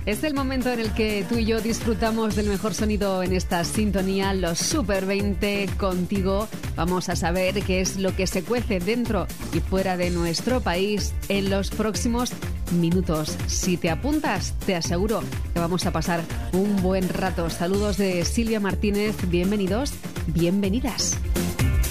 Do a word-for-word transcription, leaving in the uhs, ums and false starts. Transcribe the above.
Es el momento en el que tú y yo disfrutamos del mejor sonido en esta sintonía, los Super veinte contigo. Vamos a saber qué es lo que se cuece dentro y fuera de nuestro país en los próximos minutos. Si te apuntas, te aseguro que vamos a pasar un buen rato. Saludos de Silvia Martínez, bienvenidos, bienvenidas.